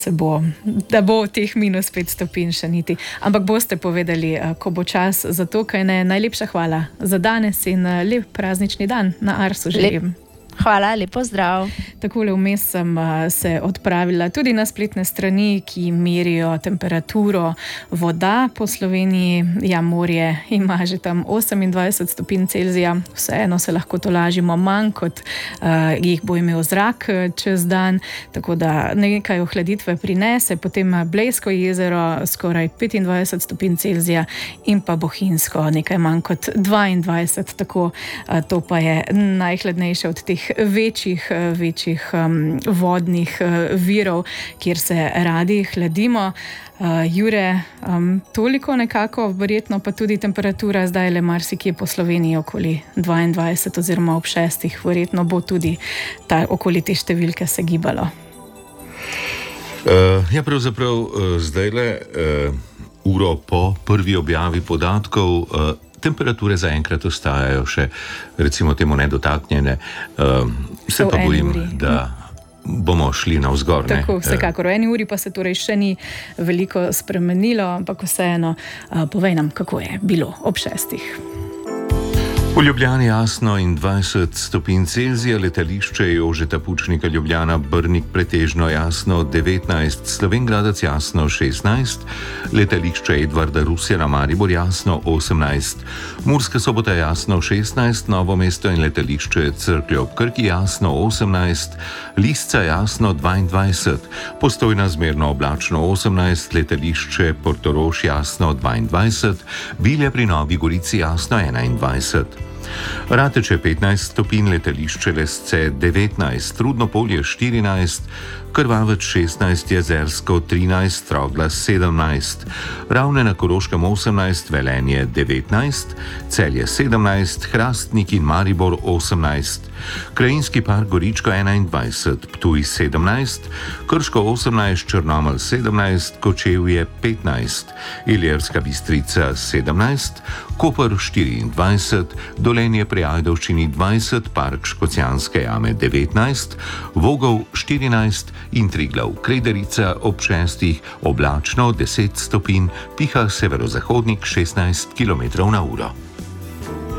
da bo teh -5 stopinj še niti. Ampak boste povedali, ko bo čas za to, kaj ne. Najlepša hvala za danes in lep praznični dan na Arsu želim. Hvala, lepo zdrav. Takole vmes sem se odpravila tudi na spletne strani, ki merijo temperaturo voda po Sloveniji. Ja, morje ima že tam 28 stopinj Celzija, vseeno se lahko tolažimo manj, kot jih bo imel zrak čez dan, tako da nekaj ohladitve prinese, potem Blejsko jezero skoraj 25 stopinj Celzija in pa Bohinjsko nekaj manj kot 22, tako to pa je najhladnejše od teh večjih vodnih virov, kjer se radi hladimo. Jure, toliko nekako, verjetno pa tudi temperatura zdaj le marsikje po Sloveniji okoli 22 oziroma ob 6, verjetno bo tudi okoli te številke se gibalo. Ja, pravzaprav zdajle, uro po prvi objavi podatkov, temperature zaenkrat ostajajo še, recimo temu, nedotaknjene. Se pa bojim, da bomo šli navzgor. Tako, vsekakor. V 1 uri pa se torej še ni veliko spremenilo, ampak vseeno, povej nam, kako je bilo ob 6. V Ljubljani jasno in 20 stopinj Celzija, letališče Jožeta Pučnika Ljubljana Brnik pretežno jasno 19, Slovenj Gradec jasno 16, letališče Edvarda Rusjana Maribor jasno 18, Murska Sobota jasno 16, Novo mesto in letališče Cerklje ob Krki jasno 18, Lisca jasno 22, Postojna zmerno oblačno 18, letališče Portorož jasno 22, Bilje pri Novi Gorici jasno 21. Rateče 15 stopinj, letališče Lesce 19, Rudnopolje 14, Krvavec 16, Jezersko 13, Troglas 17, Ravne na Koroškem 18, Velenje 19, Celje 17, Hrastnik in Maribor 18, Krajinski park Goričko 21, Ptuj 17, Krško 18, Črnomelj 17, Kočevje 15, Ilirska Bistrica 17, Koper 24, Dolenje pri Ajdovščini 20, Park Škocjanske jame 19, Vogel 14 in Triglav Krederica ob 6, oblačno 10 stopinj, piha severozahodnik 16 km/h.